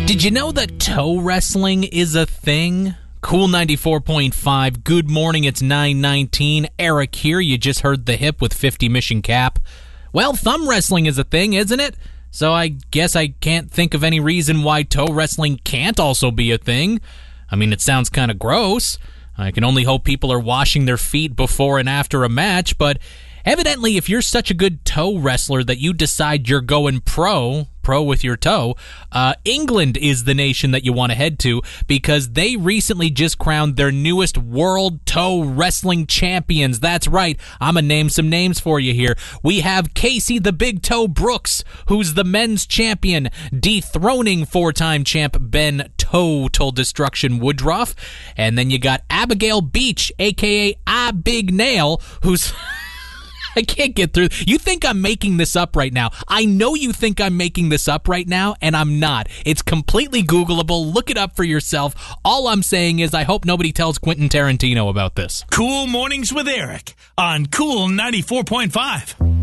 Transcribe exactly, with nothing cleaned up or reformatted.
Did you know that toe wrestling is a thing? Cool ninety-four point five. Good morning, it's nine nineteen. Eric here. You just heard the hip with fifty Mission Cap. Well, thumb wrestling is a thing, isn't it? So I guess I can't think of any reason why toe wrestling can't also be a thing. I mean, it sounds kind of gross. I can only hope people are washing their feet before and after a match, but evidently if you're such a good toe wrestler that you decide you're going pro, pro with your toe, uh, England is the nation that you want to head to because they recently just crowned their newest world toe wrestling champions. That's right. I'm going to name some names for you here. We have Casey the Big Toe Brooks, who's the men's champion, dethroning four-time champ Ben Total Destruction Woodruff. And then you got Abigail Beach, a k a. I Big Nail, who's... I can't get through. You think I'm making this up right now. I know you think I'm making this up right now, and I'm not. It's completely Googleable. Look it up for yourself. All I'm saying is I hope nobody tells Quentin Tarantino about this. Cool Mornings with Eric on Cool ninety-four point five.